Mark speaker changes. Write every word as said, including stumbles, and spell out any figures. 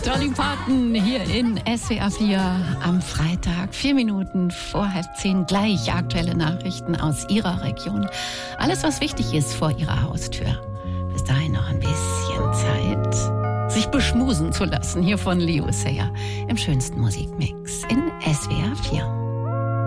Speaker 1: Dolly Parton hier in S W R vier am Freitag. Vier Minuten vor halb zehn gleich aktuelle Nachrichten aus Ihrer Region. Alles, was wichtig ist vor Ihrer Haustür. Bis dahin noch ein bisschen Zeit, sich beschmusen zu lassen. Hier von Leo Sayer im schönsten Musikmix in S W R vier.